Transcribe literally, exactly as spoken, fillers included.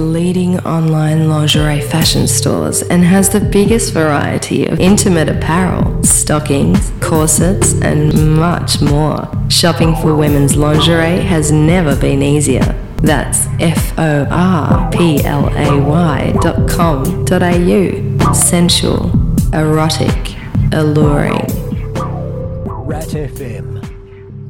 Leading online lingerie fashion stores and has the biggest variety of intimate apparel, stockings, corsets, and much more. Shopping for women's lingerie has never been easier. That's F O R P L A Y dot com dot A U. Sensual, erotic, alluring. Rat F M.